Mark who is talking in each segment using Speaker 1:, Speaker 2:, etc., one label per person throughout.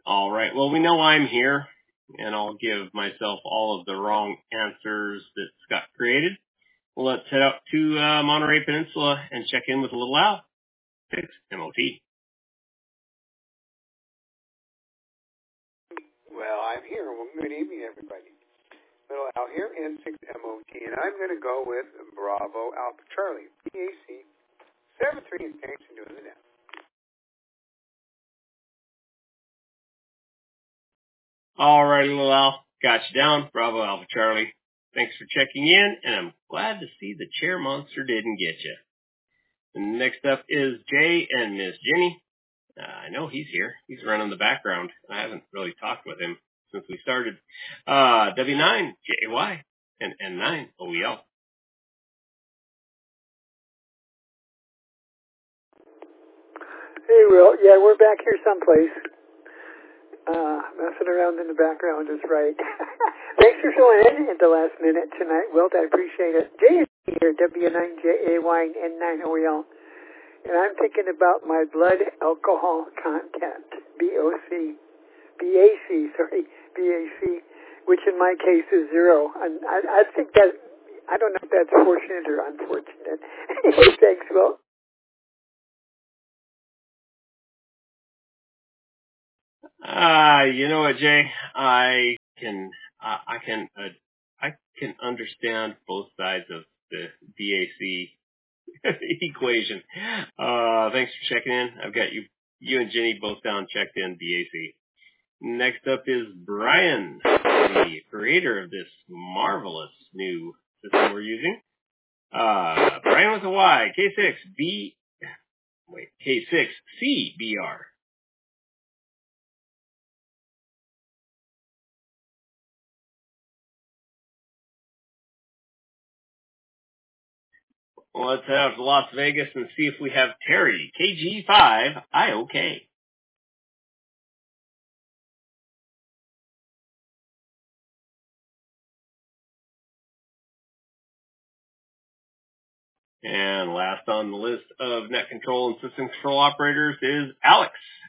Speaker 1: All right. Well, we know I'm here, and I'll give myself all of the wrong answers that Scott created. Well, let's head out to Monterey Peninsula and check in with Little Al, 6 MOT.
Speaker 2: Well, I'm here. Well, good evening, everybody. Little Al here, N6MOT, and I'm going to go with Bravo Alpha Charlie, PAC 73, and thanks for doing the dance.
Speaker 1: All right, Little Al, got you down. Bravo Alpha Charlie. Thanks for checking in, and I'm glad to see the chair monster didn't get you. And next up is Jay and Miss Jenny. I know he's here. He's running the background. I haven't really talked with him since we started. W9 JY and N9 OEL.
Speaker 3: Hey, Will. Yeah, we're back here someplace. Messing around in the background is right. Thanks for filling in at the last minute tonight, Wilt. I appreciate it. Jay is here, W9JAY and N9OEL. And I'm thinking about my blood alcohol content, BAC, which in my case is 0. And I think that, I don't know if that's fortunate or unfortunate. Thanks, Wilt.
Speaker 1: You know what, Jay? I can understand both sides of the BAC equation. Thanks for checking in. I've got you and Jenny both down checked in BAC. Next up is Brian, the creator of this marvelous new system we're using. Brian with a Y, K6CBR. Well, let's head out to Las Vegas and see if we have Terry, KG5IOK. And last on the list of net control and system control operators is Alex,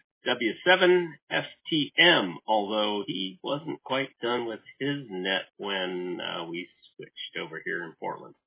Speaker 1: W7FTM, although he wasn't quite done with his net when we switched over here in Portland.